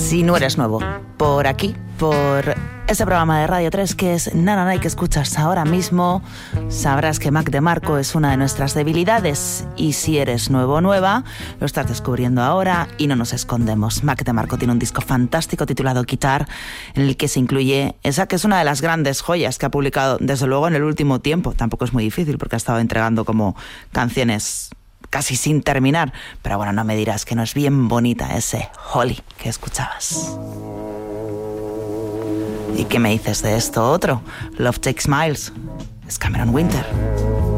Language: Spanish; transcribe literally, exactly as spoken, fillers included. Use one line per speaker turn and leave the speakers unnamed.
Si no eres nuevo, por aquí, por ese programa de Radio tres que es Nana Night que escuchas ahora mismo, sabrás que Mac DeMarco es una de nuestras debilidades, y si eres nuevo o nueva, lo estás descubriendo ahora y no nos escondemos. Mac DeMarco tiene un disco fantástico titulado Guitar, en el que se incluye esa que es una de las grandes joyas que ha publicado, desde luego, en el último tiempo. Tampoco es muy difícil porque ha estado entregando como canciones casi sin terminar, pero bueno, no me dirás que no es bien bonita ese Holly que escuchabas. ¿Y qué me dices de esto otro? Love Takes Miles, es Cameron Winter.